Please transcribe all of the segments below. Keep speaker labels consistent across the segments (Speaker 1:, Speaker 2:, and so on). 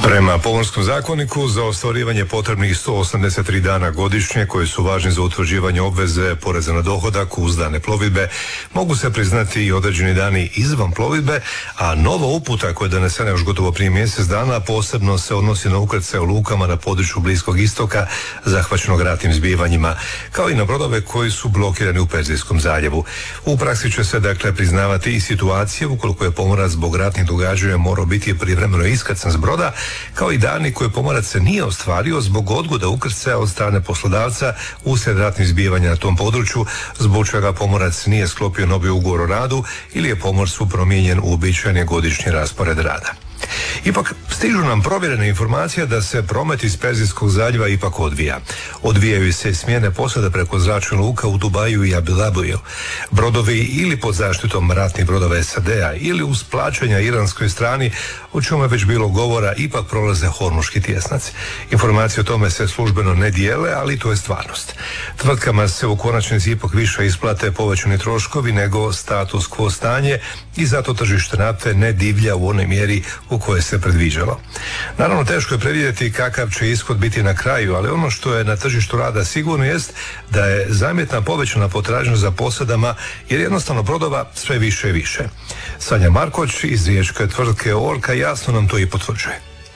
Speaker 1: Prema Pomorskom zakoniku za ostvarivanje potrebnih 183 dana godišnje koji su važni za utvrđivanje obveze poreza na dohodak uz dane plovidbe mogu se priznati i određeni dani izvan plovidbe, a nova uputa koja je donesena još gotovo prije mjesec dana posebno se odnosi na ukrcaje u lukama na području Bliskog istoka zahvaćenog ratnim zbivanjima, kao i na brodove koji su blokirani u Perzijskom zaljevu. U praksi će se dakle priznavati i situacije ukoliko je pomorac zbog ratnih događanja morao biti privremeno iskrcan s broda, kao i dani koje pomorac se nije ostvario zbog odgode ukrcaja od strane poslodavca uslijed ratnih zbivanja na tom području, zbog čega pomorac nije sklopio novi ugovor o radu ili je pomorstvu promijenjen uobičajeni godišnji raspored rada. Ipak stižu nam provjerene informacije da se promet iz Perzijskog zaljeva ipak odvija. Odvijaju se smjene posada preko zračnih luka u Dubaju i Abu Dhabiju. Brodovi ili pod zaštitom ratnih brodova SAD-a ili uz plaćanja iranskoj strani, o čemu je već bilo govora, ipak prolaze Hormuški tjesnac. Informacije o tome se službeno ne dijele, ali to je stvarnost. Tvrtkama se u konačnici ipak više isplate povećani troškovi nego status quo stanje i zato tržište nafte ne divlja u onoj mjeri u kojoj se predviđalo. Naravno, teško je predvidjeti kakav će ishod biti na kraju, ali ono što je na tržištu rada sigurno jest da je zamjetna povećana potražnja za posadama jer jednostavno brodova sve više i više. Sanja Markoć iz riječke tvrtke Orka jasno nam to i potvrđuje.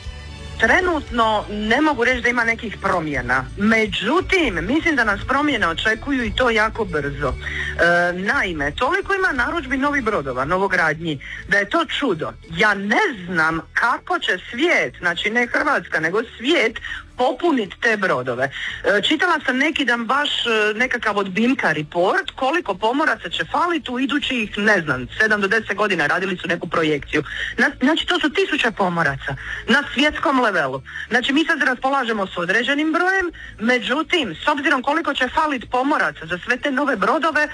Speaker 2: Trenutno ne mogu reći da ima nekih promjena. Međutim, mislim da nas promjene očekuju i to jako brzo. Naime, toliko ima narudžbi novih brodova, novogradnji, da je to čudo. Ja ne znam kako će svijet, znači ne Hrvatska, nego svijet, popuniti te brodove. Čitala sam neki dan baš nekakav od BIMKA report koliko pomoraca će faliti u idućih, ne znam, 7 do 10 godina, radili su neku projekciju. Znači to su 1000 pomoraca na svjetskom levelu. Znači mi sad raspolažemo s određenim brojem, međutim, s obzirom koliko će faliti pomoraca za sve te nove brodove,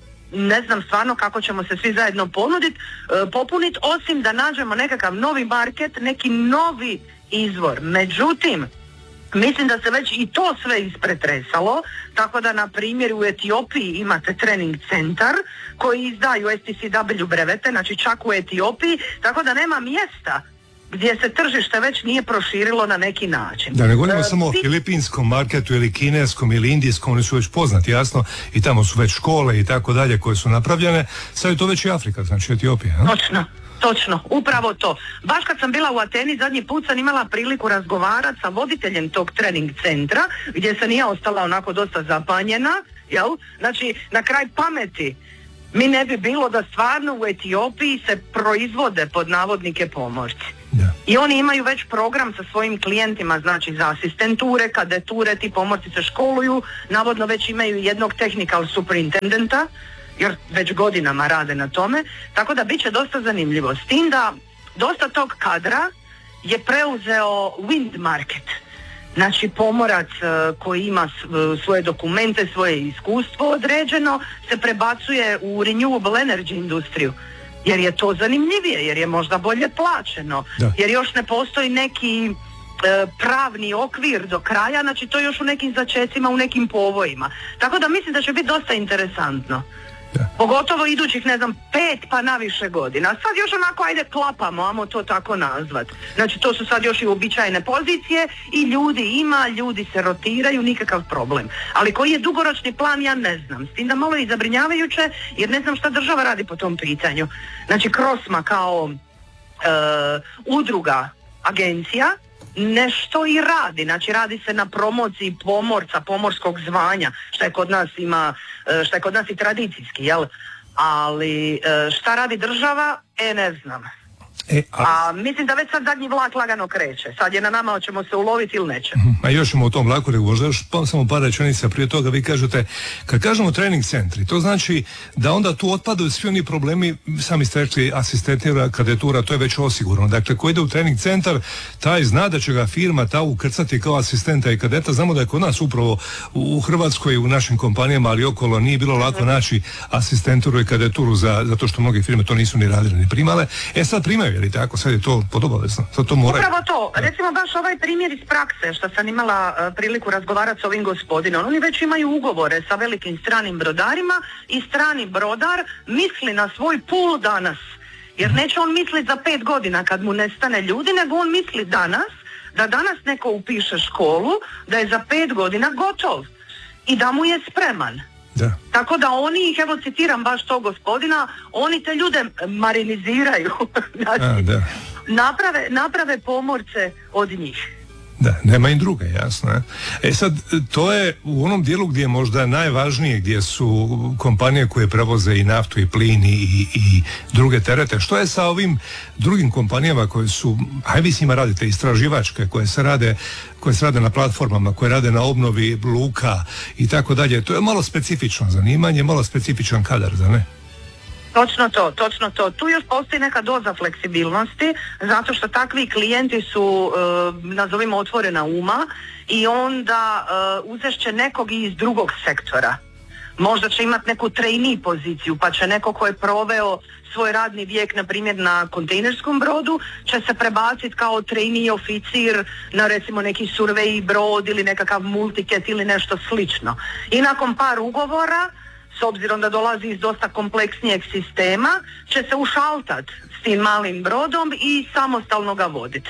Speaker 2: ne znam stvarno kako ćemo se svi zajedno popuniti, osim da nađemo nekakav novi market, neki novi izvor. Međutim, mislim da se već i to sve ispretresalo, tako da na primjer u Etiopiji imate trening centar koji izdaju STCW brevete, znači čak u Etiopiji, tako da nema mjesta gdje se tržište već nije proširilo na neki način.
Speaker 1: Da ne govorimo samo o filipinskom marketu ili kineskom ili indijskom, oni su već poznati, jasno, i tamo su već škole i tako dalje koje su napravljene, sad je to već i Afrika, znači Etiopija.
Speaker 2: Točno, upravo to. Baš kad sam bila u Ateni, zadnji put sam imala priliku razgovarati sa voditeljem tog trening centra, gdje sam i ja ostala onako dosta zapanjena, jel? Znači, na kraj pameti mi ne bi bilo da stvarno u Etiopiji se proizvode pod navodnike pomorci. Yeah. I oni imaju već program sa svojim klijentima, znači za asistenture, kadeture, ti pomorci se školuju, navodno već imaju jednog technical superintendenta, jer već godinama rade na tome, tako da bit će dosta zanimljivo. S tim da dosta tog kadra je preuzeo wind market. Znači pomorac koji ima svoje dokumente, svoje iskustvo određeno, se prebacuje u renewable energy industriju. Jer je to zanimljivije, jer je možda bolje plaćeno, jer još ne postoji neki pravni okvir do kraja, znači to još u nekim začecima, u nekim povojima. Tako da mislim da će biti dosta interesantno. Pogotovo idućih, ne znam, 5 pa na više godina. Sad još onako, ajde, klapamo, ajmo to tako nazvat. Znači to su sad još i uobičajene pozicije i ljudi se rotiraju, nikakav problem. Ali koji je dugoročni plan, ja ne znam. S tim da malo i zabrinjavajuće, jer ne znam šta država radi po tom pitanju. Znači Krosma kao udruga, agencija, nešto i radi, znači radi se na promociji pomorca, pomorskog zvanja, što je kod nas i tradicijski, jel? Ali šta radi država, ne znam. A mislim da već sad zadnji vlak lagano kreće. Sad je na nama, hoćemo se uloviti ili neće.
Speaker 1: A još ćemo o tom vlaku možda još samo par rečenica prije toga. Vi kažete, kad kažemo trening centri, to znači da onda tu otpadaju svi oni problemi, sami ste rekli, asistentira, kadetura, to je već osigurano. Dakle, ko ide u trening centar, taj zna da će ga firma ta ukrcati kao asistenta i kadeta. Znamo da je kod nas upravo u Hrvatskoj, u našim kompanijama, ali okolo nije bilo lako naći asistenturu i kadeturu zato što mnoge firme to nisu ni radile ni primale. Sad primaju, jer i tako, sad je to podobavezno.
Speaker 2: Upravo to. Recimo baš ovaj primjer iz prakse što sam imala priliku razgovarati s ovim gospodinom. Oni već imaju ugovore sa velikim stranim brodarima i strani brodar misli na svoj pool danas. Jer neće on misliti za 5 godina kad mu nestane ljudi, nego on misli danas da danas neko upiše školu, da je za 5 godina gotov i da mu je spreman.
Speaker 1: Da.
Speaker 2: Tako da oni ih, evo citiram baš tog gospodina, oni te ljude mariniziraju, znači, naprave pomorce od njih.
Speaker 1: Da, nema im druge, jasno. Sad, to je u onom dijelu gdje je možda najvažnije, gdje su kompanije koje prevoze i naftu i plin i druge terete. Što je sa ovim drugim kompanijama koje su, vi s njima radite, istraživačke, koje se rade na platformama, koje rade na obnovi luka i tako dalje. To je malo specifično zanimanje, malo specifičan kadar, za ne?
Speaker 2: Točno to. Tu još postoji neka doza fleksibilnosti, zato što takvi klijenti su, nazovimo, otvorena uma i onda uzešće nekog iz drugog sektora. Možda će imati neku trainee poziciju, pa će neko ko je proveo svoj radni vijek, na primjer na kontejnerskom brodu, će se prebaciti kao trainee oficir na recimo neki survey brod ili nekakav multicat ili nešto slično. I nakon par ugovora, s obzirom da dolazi iz dosta kompleksnijeg sistema, će se ušaltat s tim malim brodom i samostalno ga voditi.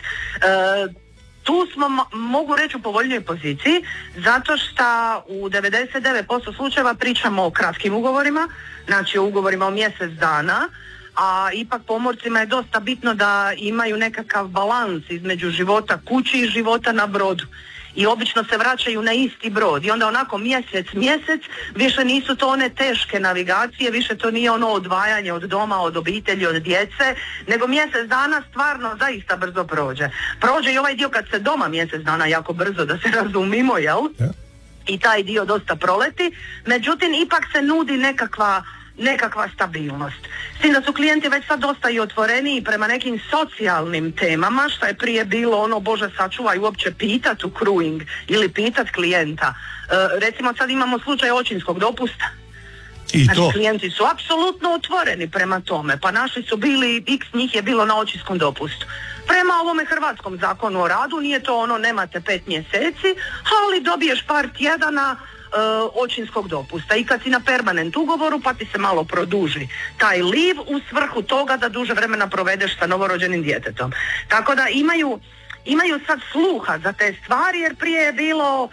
Speaker 2: Tu smo, mogu reći, u povoljnijoj poziciji, zato što u 99% slučajeva pričamo o kratkim ugovorima, znači o ugovorima o mjesec dana, a ipak pomorcima je dosta bitno da imaju nekakav balans između života kući i života na brodu. I obično se vraćaju na isti brod i onda onako mjesec, više nisu to one teške navigacije, više to nije ono odvajanje od doma, od obitelji, od djece, nego mjesec dana stvarno zaista brzo prođe. Prođe i ovaj dio kad se doma mjesec dana jako brzo, da se razumimo, jel? Ja. I taj dio dosta proleti, međutim ipak se nudi nekakva stabilnost. S tim da su klijenti već sad dosta i otvoreniji prema nekim socijalnim temama, što je prije bilo ono, Bože sačuvaj, uopće pitat u crewing ili pitat klijenta. Recimo sad imamo slučaj očinskog dopusta.
Speaker 1: I to?
Speaker 2: Znači, klijenti su apsolutno otvoreni prema tome, pa naši su bili, x njih je bilo na očinskom dopustu. Prema ovome hrvatskom zakonu o radu nije to ono, nemate 5 mjeseci, ali dobiješ par tjedana očinskog dopusta i kad si na permanent ugovoru pa ti se malo produži taj leave u svrhu toga da duže vremena provedeš sa novorođenim djetetom. Tako da imaju sad sluha za te stvari, jer prije je bilo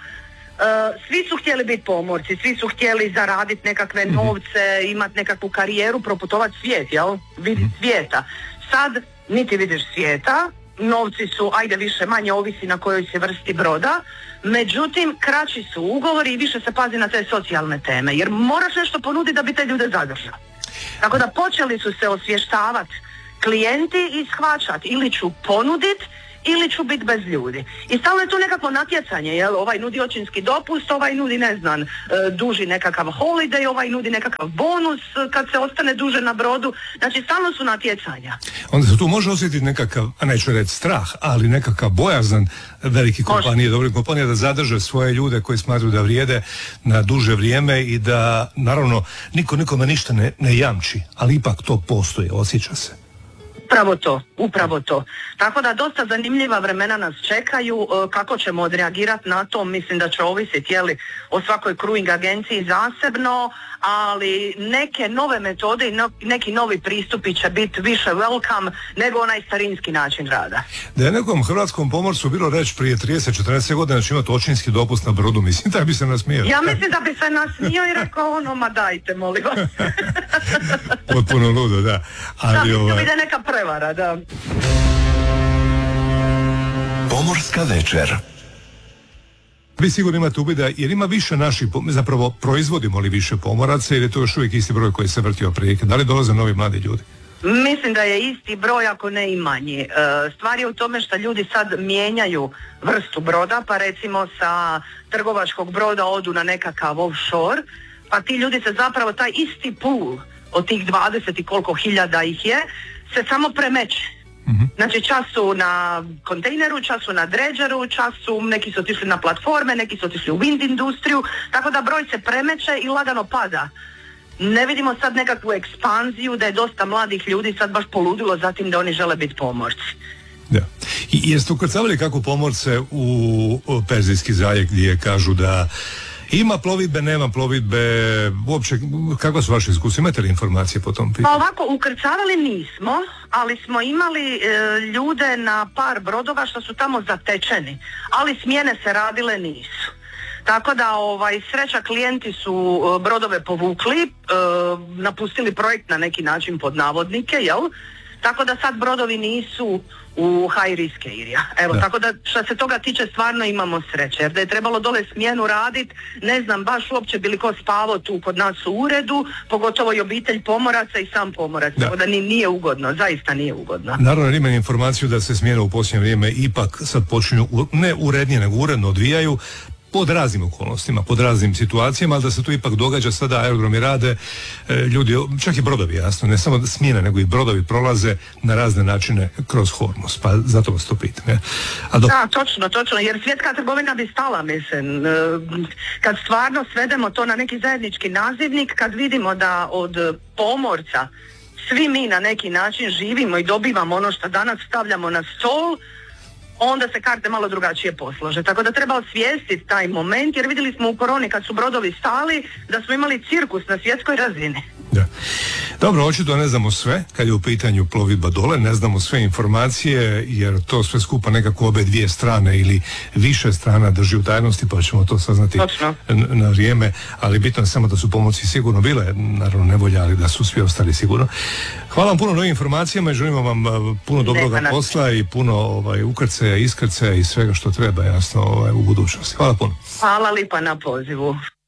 Speaker 2: svi su htjeli biti pomorci, svi su htjeli zaraditi nekakve novce, imati nekakvu karijeru, proputovati svijet, jel? Vidjeti svijeta. Sad niti vidiš svijeta, novci su, ajde više manje, ovisi na kojoj se vrsti broda, međutim kraći su ugovori i više se pazi na te socijalne teme, jer moraš nešto ponuditi da bi te ljude zadržao. Tako da počeli su se osvještavati klijenti i shvaćati, ili ću ponuditi ili ću biti bez ljudi. I stalno je tu nekako natjecanje, jel? Ovaj nudi očinski dopust, ovaj nudi, ne znam, duži nekakav holiday, ovaj nudi nekakav bonus kad se ostane duže na brodu. Znači, stalno su natjecanja. Onda
Speaker 1: se tu može osjetiti nekakav, a neću reći strah, ali nekakav bojazan veliki kompanije, dobri kompanije da zadrže svoje ljude koji smatruju da vrijede na duže vrijeme i da, naravno, niko nikome ništa ne jamči, ali ipak to postoji, osjeća se.
Speaker 2: Upravo to. Tako da dosta zanimljiva vremena nas čekaju. Kako ćemo odreagirati na to, mislim da će ovisiti o svakoj crewing agenciji zasebno, ali neke nove metode i neki novi pristupi će biti više welcome nego onaj starinski način rada.
Speaker 1: Da je nekom hrvatskom pomorcu bilo reći prije 30-40 godina da će imati očinski dopust na brodu, mislim da bi se nasmijao.
Speaker 2: Ja mislim da bi se nasmijao i rekao ono, ma dajte, molim vas.
Speaker 1: Potpuno ludo, da.
Speaker 2: Ali da bi neka prevara, da.
Speaker 3: Pomorska večer.
Speaker 1: Vi sigurno imate uvida, jer ima više naših, zapravo proizvodimo li više pomoraca ili je to još uvijek isti broj koji se vrti otprilike? Da li dolaze novi mladi ljudi?
Speaker 2: Mislim da je isti broj, ako ne i manji. Stvar je u tome što ljudi sad mijenjaju vrstu broda, pa recimo sa trgovačkog broda odu na nekakav offshore, pa ti ljudi se zapravo, taj isti pool od tih 20 i koliko hiljada ih je, se samo premeće. Znači, čas su na kontejneru, čas su na dredžeru, čas su, neki su otišli na platforme, neki su otišli u wind industriju, tako da broj se premeće i lagano pada. Ne vidimo sad nekakvu ekspanziju da je dosta mladih ljudi sad baš poludilo za tim da oni žele biti pomorci.
Speaker 1: Da. I jeste ukrcavali kako pomorce u Perzijski zaljev gdje kažu da Ima plovidbe, nema plovidbe, uopće, kakva su vaše iskustva? Imate li informacije po tom
Speaker 2: Pa
Speaker 1: pitanju?
Speaker 2: ovako, ukrcavali nismo, ali smo imali ljude na par brodova što su tamo zatečeni, ali smjene se radile nisu. Tako da sreća, klijenti su brodove povukli, napustili projekt na neki način pod navodnike, jel? Tako da sad brodovi nisu u high risk area. Evo, tako da što se toga tiče stvarno imamo sreće. Jer da je trebalo dole smjenu radit, ne znam baš uopće bi li ko spavao tu kod nas u uredu, pogotovo i obitelj pomoraca i sam pomorac. Tako da nije ugodno, zaista nije ugodno.
Speaker 1: Naravno, imam informaciju da se smjene u posljednje vrijeme ipak sad počinju ne urednije, nego uredno odvijaju, pod raznim okolnostima, pod raznim situacijama, ali da se tu ipak događa sada, aerodromi rade, ljudi, čak i brodovi, jasno, ne samo smjene, nego i brodovi prolaze na razne načine kroz Hormuz, pa zato vas to pitam. Ja.
Speaker 2: Da, točno, jer svjetska trgovina bi stala, mislim, kad stvarno svedemo to na neki zajednički nazivnik, kad vidimo da od pomorca svi mi na neki način živimo i dobivamo ono što danas stavljamo na stol, onda se karte malo drugačije poslože. Tako da treba osvijestiti taj moment, jer vidjeli smo u koroni kad su brodovi stali da smo imali cirkus na svjetskoj razini.
Speaker 1: Da. Dobro, očito ne znamo sve kad je u pitanju plovidba dole, ne znamo sve informacije jer to sve skupa nekako obe dvije strane ili više strana drži u tajnosti, pa ćemo to saznati na vrijeme, ali bitno je samo da su pomoći sigurno bile, naravno nevolja, ali da su svi ostali sigurno. Hvala vam puno novim informacijama i želimo vam puno dobroga posla i puno ukrcaja, iskrcaja i svega što treba, jasno, u budućnosti. Hvala puno.
Speaker 2: Hvala lipa na pozivu.